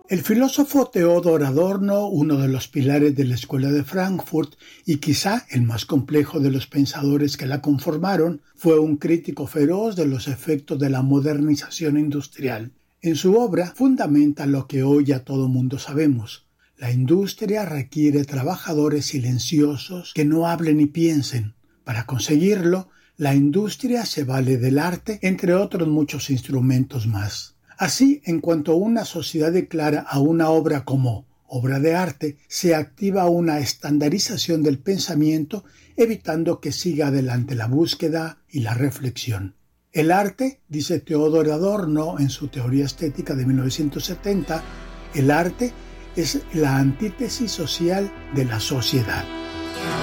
El filósofo Theodor Adorno, uno de los pilares de la Escuela de Frankfurt y quizá el más complejo de los pensadores que la conformaron, fue un crítico feroz de los efectos de la modernización industrial. En su obra fundamenta lo que hoy ya todo mundo sabemos. La industria requiere trabajadores silenciosos que no hablen ni piensen. Para conseguirlo, la industria se vale del arte, entre otros muchos instrumentos más. Así, en cuanto una sociedad declara a una obra como obra de arte, se activa una estandarización del pensamiento, evitando que siga adelante la búsqueda y la reflexión. El arte, dice Theodor Adorno en su Teoría Estética de 1970, el arte es la antítesis social de la sociedad.